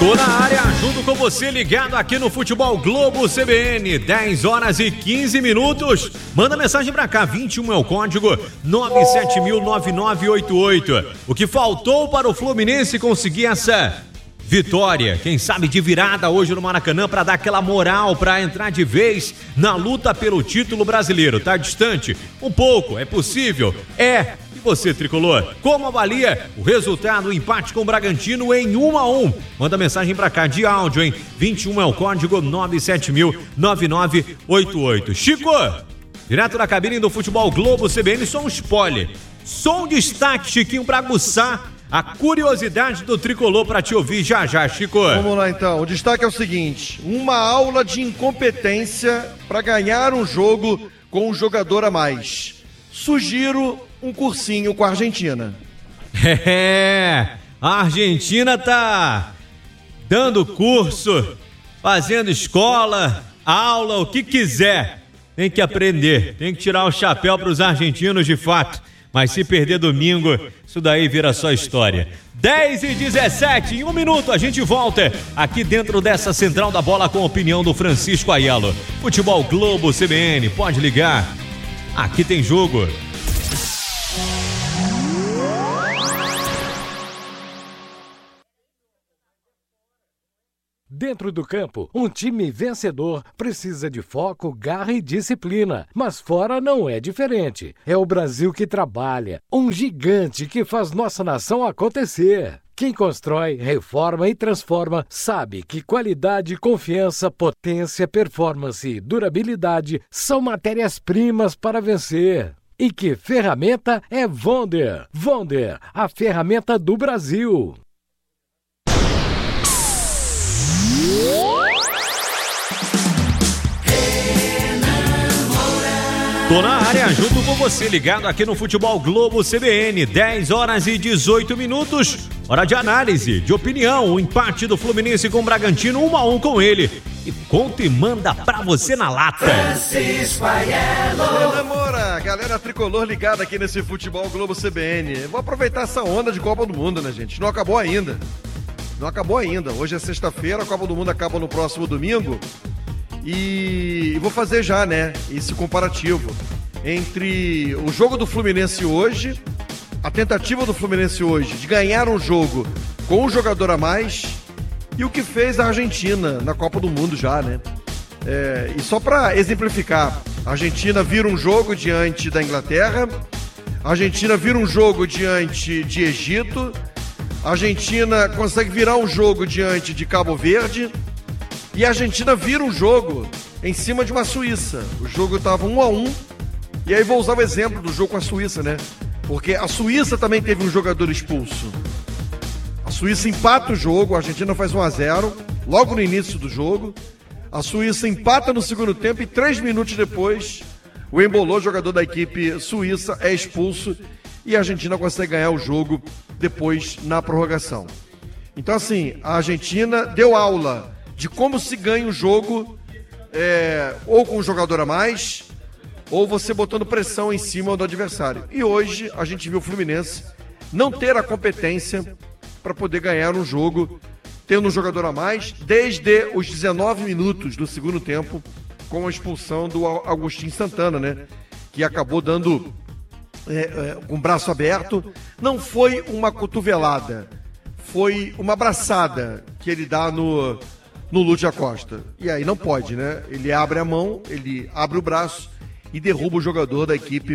Tô na área, junto com você, ligado aqui no Futebol Globo CBN, 10 horas e 15 minutos. Manda mensagem pra cá, 21 é o código, 970009988. O que faltou para o Fluminense conseguir essa vitória, quem sabe de virada hoje no Maracanã, para dar aquela moral, para entrar de vez na luta pelo título brasileiro. Tá distante? Um pouco, é possível? É. E você, tricolor, como avalia o resultado, o empate com o Bragantino em 1-1? Manda mensagem pra cá de áudio, hein? 21 é o código, 970009988. Chico, direto da cabine do Futebol Globo CBN, só um spoiler, só um destaque, Chiquinho, pra aguçar a curiosidade do tricolor, para te ouvir já, Chico. Vamos lá, então. O destaque é o seguinte: uma aula de incompetência para ganhar um jogo com um jogador a mais. Sugiro um cursinho com a Argentina. A Argentina tá dando curso, fazendo escola, aula, o que quiser. Tem que aprender, tem que tirar o chapéu para os argentinos de fato. Mas se perder domingo, isso daí vira só história. 10h17, em 1 minuto a gente volta aqui dentro dessa central da bola com a opinião do Francisco Aiello. Futebol Globo CBN, pode ligar. Aqui tem jogo. Dentro do campo, um time vencedor precisa de foco, garra e disciplina. Mas fora não é diferente. É o Brasil que trabalha, um gigante que faz nossa nação acontecer. Quem constrói, reforma e transforma sabe que qualidade, confiança, potência, performance e durabilidade são matérias-primas para vencer. E que ferramenta é Vonder? Vonder, a ferramenta do Brasil. Tô na área, junto com você, ligado aqui no Futebol Globo CBN, 10 horas e 18 minutos. Hora de análise, de opinião, o empate do Fluminense com o Bragantino, 1-1 com ele. E conta e manda pra você na lata. Francisco Aiello. Moura, galera tricolor ligada aqui nesse Futebol Globo CBN. Vou aproveitar essa onda de Copa do Mundo, né, gente? Não acabou ainda. Hoje é sexta-feira, a Copa do Mundo acaba no próximo domingo. E vou fazer já, né, esse comparativo entre o jogo do Fluminense hoje, a tentativa do Fluminense hoje de ganhar um jogo com um jogador a mais e o que fez a Argentina na Copa do Mundo já, né? E só para exemplificar, a Argentina vira um jogo diante da Inglaterra, a Argentina vira um jogo diante de Egito, a Argentina consegue virar um jogo diante de Cabo Verde, e a Argentina vira um jogo em cima de uma Suíça. O jogo estava 1-1, e aí vou usar o exemplo do jogo com a Suíça, né? Porque a Suíça também teve um jogador expulso. A Suíça empata o jogo, a Argentina faz 1-0, logo no início do jogo. A Suíça empata no segundo tempo e 3 minutos depois, o Embolo, jogador da equipe suíça, é expulso e a Argentina consegue ganhar o jogo depois na prorrogação. Então, assim, a Argentina deu aula de como se ganha o jogo, ou com um jogador a mais, ou você botando pressão em cima do adversário. E hoje a gente viu o Fluminense não ter a competência para poder ganhar um jogo tendo um jogador a mais, desde os 19 minutos do segundo tempo, com a expulsão do Agustín Santana, né? Que acabou dando com o braço aberto. Não foi uma cotovelada, foi uma abraçada que ele dá no Lúcio Acosta. E aí não pode, né? Ele abre a mão, ele abre o braço e derruba o jogador da equipe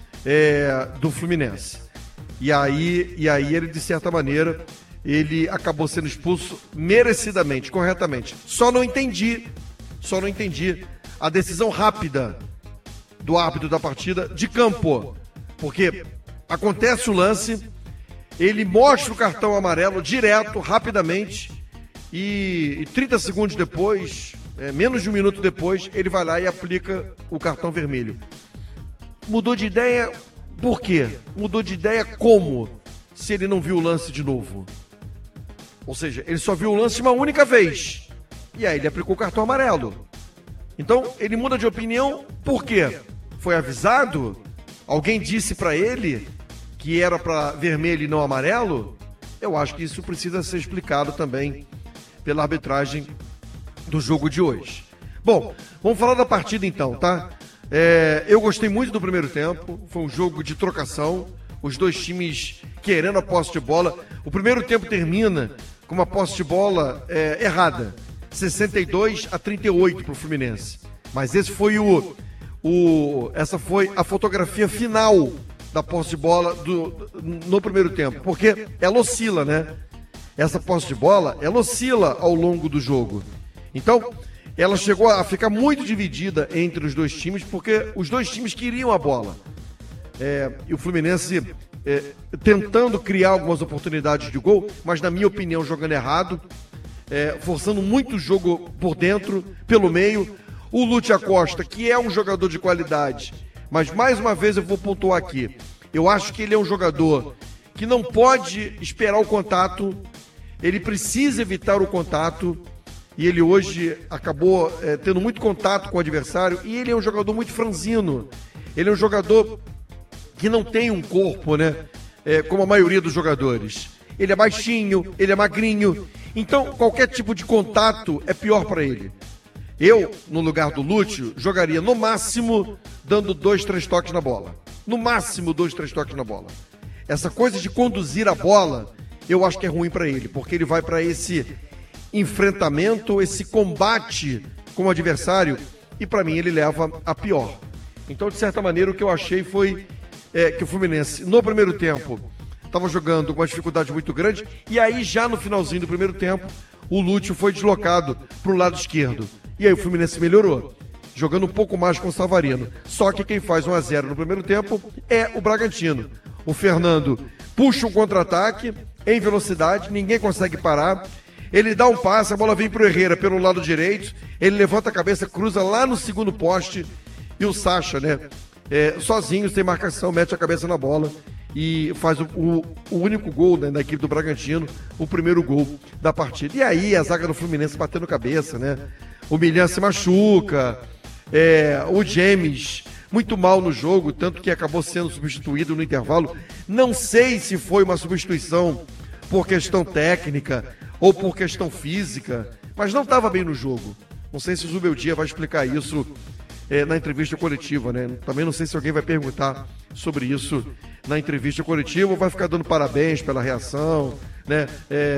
do Fluminense. E aí ele, de certa maneira, ele acabou sendo expulso merecidamente, corretamente. Só não entendi a decisão rápida do árbitro da partida de campo. Porque acontece o lance, ele mostra o cartão amarelo direto, rapidamente, e 30 segundos depois, menos de um minuto depois, ele vai lá e aplica o cartão vermelho. Mudou de ideia por quê? Mudou de ideia como? Se ele não viu o lance de novo. Ou seja, ele só viu o lance uma única vez. E aí ele aplicou o cartão amarelo. Então, ele muda de opinião por quê? Foi avisado? Alguém disse para ele que era para vermelho e não amarelo? Eu acho que isso precisa ser explicado também pela arbitragem do jogo de hoje. Bom, vamos falar da partida então, tá? Eu gostei muito do primeiro tempo, foi um jogo de trocação, os dois times querendo a posse de bola. O primeiro tempo termina com uma posse de bola errada, 62-38 para o Fluminense. Mas esse foi essa foi a fotografia final da posse de bola no primeiro tempo, porque ela oscila, né? Essa posse de bola, ela oscila ao longo do jogo. Então, ela chegou a ficar muito dividida entre os dois times, porque os dois times queriam a bola. E o Fluminense tentando criar algumas oportunidades de gol, mas na minha opinião jogando errado, forçando muito o jogo por dentro, pelo meio. O Lúcio Acosta, que é um jogador de qualidade, mas mais uma vez eu vou pontuar aqui, eu acho que ele é um jogador que não pode esperar o contato, ele precisa evitar o contato, e ele hoje acabou tendo muito contato com o adversário, e ele é um jogador muito franzino, ele é um jogador que não tem um corpo, né, como a maioria dos jogadores. Ele é baixinho, ele é magrinho, então qualquer tipo de contato é pior para ele. Eu, no lugar do Lúcio, jogaria no máximo dando 2-3 toques na bola. No máximo 2-3 toques na bola. Essa coisa de conduzir a bola, eu acho que é ruim para ele, porque ele vai para esse enfrentamento, esse combate com o adversário, e para mim ele leva a pior. Então, de certa maneira, o que eu achei foi que o Fluminense, no primeiro tempo, estava jogando com uma dificuldade muito grande, e aí já no finalzinho do primeiro tempo, o Lúcio foi deslocado para o lado esquerdo. E aí o Fluminense melhorou, jogando um pouco mais com o Savarino. Só que quem faz 1-0 no primeiro tempo é o Bragantino. O Fernando puxa um contra-ataque em velocidade, ninguém consegue parar. Ele dá um passe, a bola vem para o Herrera pelo lado direito, ele levanta a cabeça, cruza lá no segundo poste, e o Sacha, né, sozinho, sem marcação, mete a cabeça na bola e faz o único gol, né, da equipe do Bragantino, o primeiro gol da partida. E aí a zaga do Fluminense batendo cabeça, né? O Milhan se machuca, o James muito mal no jogo, tanto que acabou sendo substituído no intervalo. Não sei se foi uma substituição por questão técnica ou por questão física, mas não estava bem no jogo. Não sei se o Zubeldia vai explicar isso na entrevista coletiva, né? Também não sei se alguém vai perguntar sobre isso na entrevista coletiva ou vai ficar dando parabéns pela reação, né?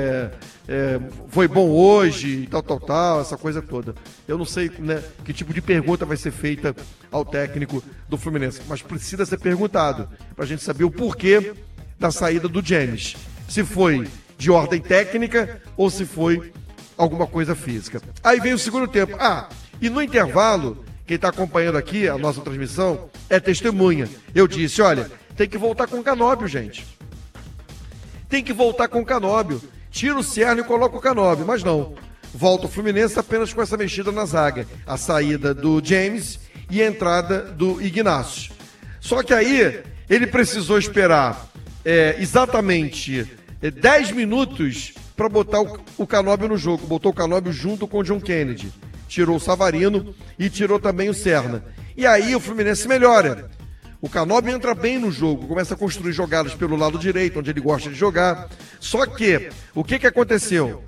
Foi bom hoje, tal, essa coisa toda. Eu não sei, né, que tipo de pergunta vai ser feita ao técnico do Fluminense, mas precisa ser perguntado para a gente saber o porquê da saída do James. Se foi de ordem técnica ou se foi alguma coisa física. Aí vem o segundo tempo. E no intervalo, quem está acompanhando aqui a nossa transmissão é testemunha. Eu disse, olha, tem que voltar com o Canóbio, gente. Tem que voltar com o Canóbio. Tira o Cierno e coloca o Canóbio, mas não. Volta o Fluminense apenas com essa mexida na zaga. A saída do James e a entrada do Ignacio. Só que aí ele precisou esperar exatamente 10 minutos para botar o Canóbio no jogo. Botou o Canóbio junto com o John Kennedy. Tirou o Savarino e tirou também o Serna. E aí o Fluminense melhora. O Canóbio entra bem no jogo, começa a construir jogadas pelo lado direito, onde ele gosta de jogar. Só que, o que aconteceu?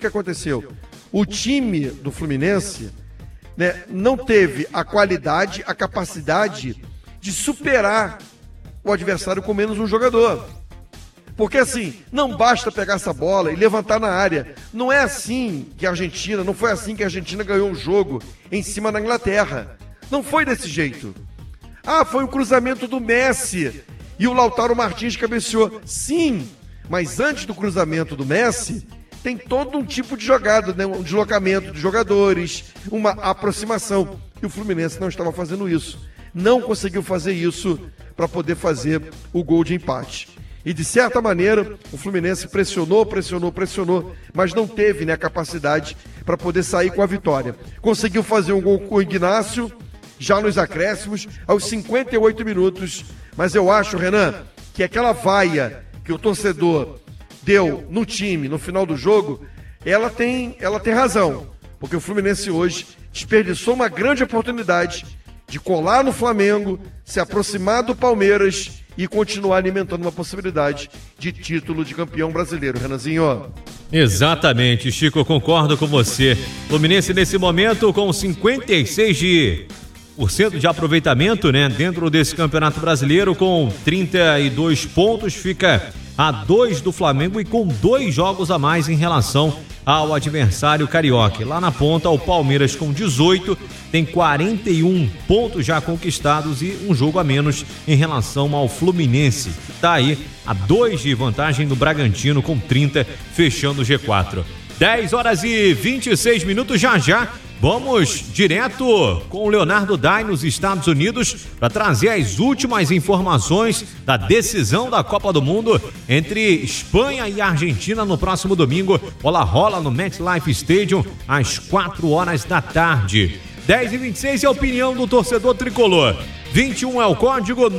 O time do Fluminense, né, não teve a qualidade, a capacidade de superar o adversário com menos um jogador. Porque assim, não basta pegar essa bola e levantar na área. Não é assim que a Argentina, não foi assim que a Argentina ganhou o jogo em cima da Inglaterra. Não foi desse jeito. Foi um cruzamento do Messi e o Lautaro Martins cabeceou. Sim, mas antes do cruzamento do Messi, tem todo um tipo de jogada, né? Um deslocamento de jogadores, uma aproximação. E o Fluminense não estava fazendo isso. Não conseguiu fazer isso para poder fazer o gol de empate. E de certa maneira, o Fluminense pressionou, mas não teve, né, a capacidade para poder sair com a vitória. Conseguiu fazer um gol com o Ignacio, já nos acréscimos, aos 58 minutos. Mas eu acho, Renan, que aquela vaia que o torcedor deu no time no final do jogo, ela tem razão. Porque o Fluminense hoje desperdiçou uma grande oportunidade de colar no Flamengo, se aproximar do Palmeiras e continuar alimentando uma possibilidade de título de campeão brasileiro. Renanzinho. Exatamente, Chico, eu concordo com você. Fluminense nesse momento com 56% de aproveitamento, né? Dentro desse Campeonato Brasileiro, com 32 pontos, fica a 2 do Flamengo e com 2 jogos a mais em relação ao adversário carioca. Lá na ponta, o Palmeiras com 18, tem 41 pontos já conquistados e um jogo a menos em relação ao Fluminense, que está aí a 2 de vantagem do Bragantino com 30, fechando o G4. 10 horas e 26 minutos, já. Vamos direto com o Leonardo Dai nos Estados Unidos para trazer as últimas informações da decisão da Copa do Mundo entre Espanha e Argentina no próximo domingo. Bola rola no MetLife Stadium às 4 horas da tarde. 10h26 é a opinião do torcedor tricolor. 21 é o código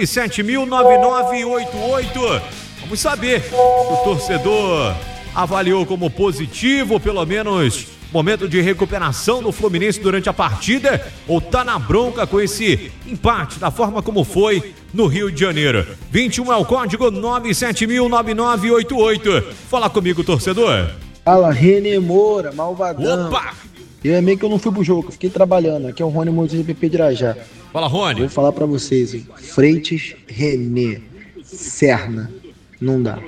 970009988. Vamos saber se o torcedor avaliou como positivo, pelo menos momento de recuperação do Fluminense durante a partida, ou tá na bronca com esse empate da forma como foi no Rio de Janeiro. 21 é o código 970009988. Fala comigo, torcedor. Fala, René Moura, malvadão. Opa! Eu é meio que eu não fui pro jogo, eu fiquei trabalhando. Aqui é o Rony Moisés de PP de Irajá. Fala, Rony. Vou falar pra vocês, hein? Freitas, René, Serna. Não dá.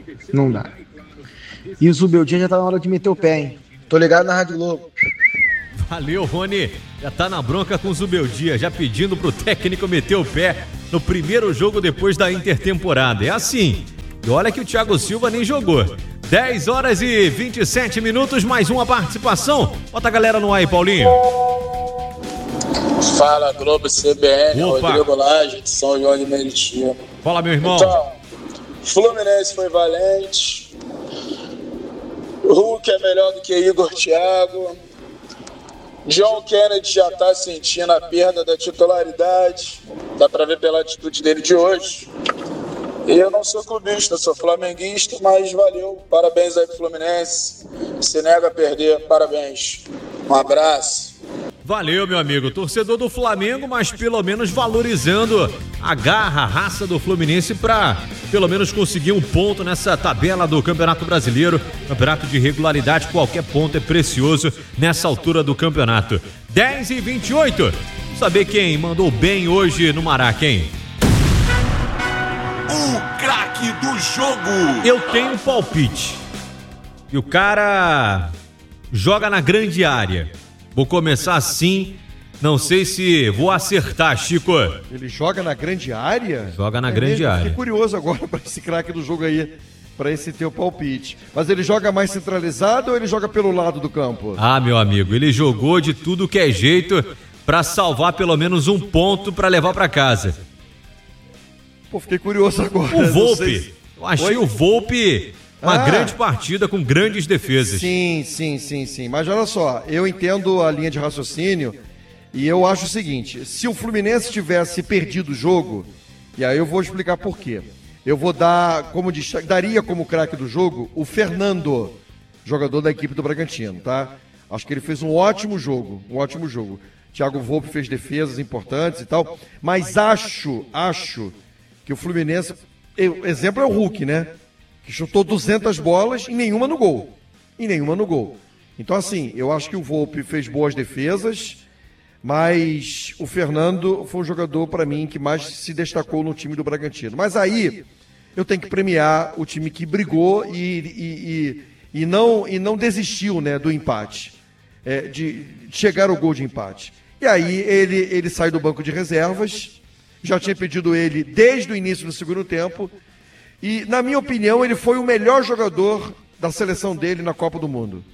E o Zubeldia já tá na hora de meter o pé, hein? Tô ligado na Rádio Globo. Valeu, Rony. Já tá na bronca com o Zubeldia, já pedindo pro técnico meter o pé no primeiro jogo depois da intertemporada. É assim. E olha que o Thiago Silva nem jogou. 10 horas e 27 minutos, mais uma participação. Bota a galera no ar aí, Paulinho. Fala, Globo CBN, Opa. Rodrigo Lage, de São João de Meriti. Fala, meu irmão. Então, Fluminense foi valente. Hulk é melhor do que Igor Thiago. John Kennedy já tá sentindo a perda da titularidade. Dá pra ver pela atitude dele de hoje. E eu não sou clubista, sou flamenguista, mas valeu. Parabéns aí pro Fluminense. Se nega a perder, parabéns. Um abraço. Valeu, meu amigo. Torcedor do Flamengo, mas pelo menos valorizando a garra, a raça do Fluminense para pelo menos conseguir um ponto nessa tabela do Campeonato Brasileiro. Campeonato de regularidade, qualquer ponto é precioso nessa altura do campeonato. 10h28. Vamos saber quem mandou bem hoje no Maraca, hein? O craque do jogo. Eu tenho um palpite. E o cara joga na grande área. Vou começar assim. Não sei se vou acertar, Chico. Ele joga na grande área? Joga na grande área. Fiquei curioso agora para esse craque do jogo aí, para esse teu palpite. Mas ele joga mais centralizado ou ele joga pelo lado do campo? Ah, meu amigo, ele jogou de tudo que é jeito para salvar pelo menos um ponto para levar para casa. Pô, fiquei curioso agora. O Volpe. Eu achei o Volpe uma Ah. grande partida com grandes defesas. Sim. Mas olha só, eu entendo a linha de raciocínio e eu acho o seguinte, se o Fluminense tivesse perdido o jogo, e aí eu vou explicar por quê. Eu vou dar, daria como craque do jogo o Fernando, jogador da equipe do Bragantino, tá? Acho que ele fez um ótimo jogo. Thiago Volpe fez defesas importantes e tal, mas acho que o Fluminense, exemplo é o Hulk, né? Que chutou 200 bolas e nenhuma no gol. Então, assim, eu acho que o Volpe fez boas defesas, mas o Fernando foi um jogador, para mim, que mais se destacou no time do Bragantino. Mas aí, eu tenho que premiar o time que brigou e não desistiu, né, do empate, de chegar ao gol de empate. E aí, ele sai do banco de reservas, já tinha pedido ele desde o início do segundo tempo, e, na minha opinião, ele foi o melhor jogador da seleção dele na Copa do Mundo.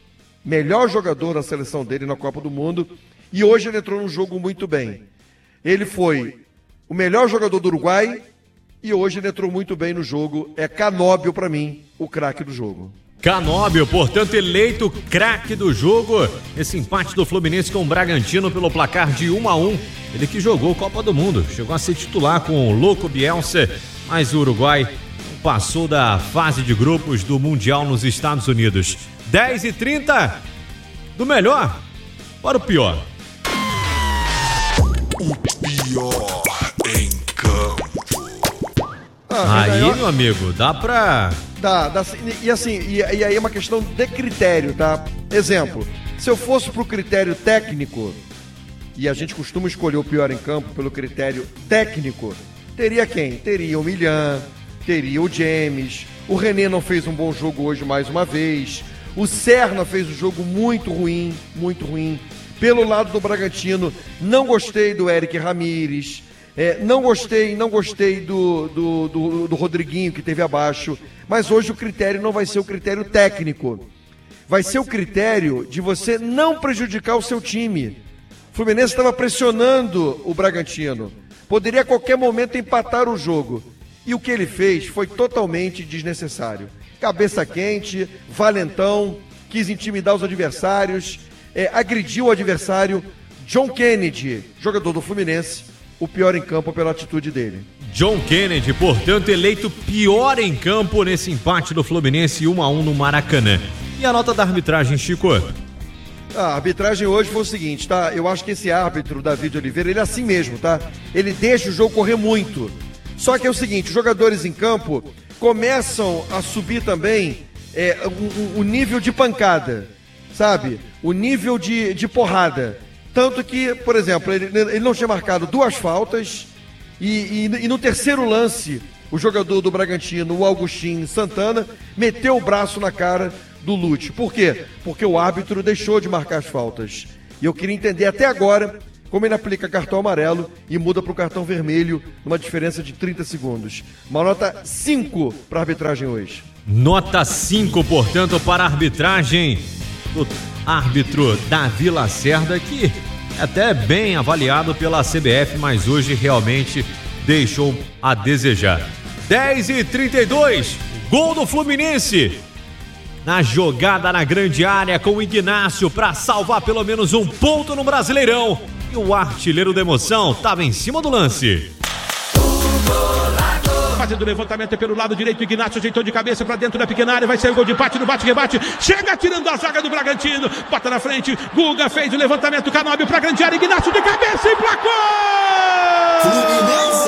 E hoje ele entrou num jogo muito bem. Ele foi o melhor jogador do Uruguai e hoje ele entrou muito bem no jogo. É Canóbio, para mim, o craque do jogo. Canóbio, portanto, eleito craque do jogo. Esse empate do Fluminense com o Bragantino pelo placar de 1-1. Ele que jogou Copa do Mundo. Chegou a ser titular com o Louco Bielsa, mas o Uruguai passou da fase de grupos do Mundial nos Estados Unidos. 10h30, do melhor para o pior. O pior em campo. Aí, meu amigo, dá pra Dá, e assim, e aí é uma questão de critério, tá? Exemplo, se eu fosse pro critério técnico, e a gente costuma escolher o pior em campo pelo critério técnico, teria quem? Teria o Milhan, teria o James, o René não fez um bom jogo hoje mais uma vez, o Serna fez um jogo muito ruim, muito ruim. Pelo lado do Bragantino, não gostei do Eric Ramírez, não gostei do Rodriguinho, que teve abaixo, mas hoje o critério não vai ser o critério técnico, vai ser o critério de você não prejudicar o seu time. O Fluminense estava pressionando o Bragantino, poderia a qualquer momento empatar o jogo, e o que ele fez foi totalmente desnecessário. Cabeça quente, valentão, quis intimidar os adversários, agrediu o adversário. John Kennedy, jogador do Fluminense, o pior em campo pela atitude dele. John Kennedy, portanto, eleito pior em campo nesse empate do Fluminense 1-1 no Maracanã. E a nota da arbitragem, Chico? A arbitragem hoje foi o seguinte, tá? Eu acho que esse árbitro, David Oliveira, ele é assim mesmo, tá? Ele deixa o jogo correr muito. Só que é o seguinte, os jogadores em campo começam a subir também o nível de pancada, sabe? O nível de porrada. Tanto que, por exemplo, ele não tinha marcado 2 faltas e no terceiro lance, o jogador do Bragantino, o Augustin Santana, meteu o braço na cara do Lute. Por quê? Porque o árbitro deixou de marcar as faltas. E eu queria entender até agora como ele aplica cartão amarelo e muda para o cartão vermelho numa diferença de 30 segundos. Uma nota 5 para a arbitragem hoje. Nota 5, portanto, para a arbitragem do árbitro Davi Lacerda, que é até bem avaliado pela CBF, mas hoje realmente deixou a desejar. 10h32, gol do Fluminense. Na jogada na grande área com o Ignácio para salvar pelo menos um ponto no Brasileirão. E o artilheiro da emoção estava em cima do lance. Fazendo o levantamento pelo lado direito, Ignácio ajeitou de cabeça para dentro da pequena área, vai sair o gol de empate no bate-rebate, chega tirando a zaga do Bragantino, bota na frente, Guga fez o levantamento, Canóbio para a grande área, Ignácio de cabeça e placou!